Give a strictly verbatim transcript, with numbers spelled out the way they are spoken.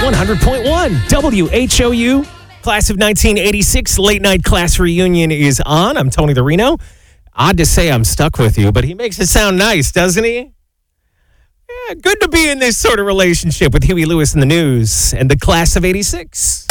one hundred point one W H O U. Class of nineteen eighty-six late night class reunion is on. I'm Tony the Reno. Odd to say I'm stuck with you, but he makes it sound nice, doesn't he? Yeah, good to be in this sort of relationship with Huey Lewis and the News and the class of eighty-six.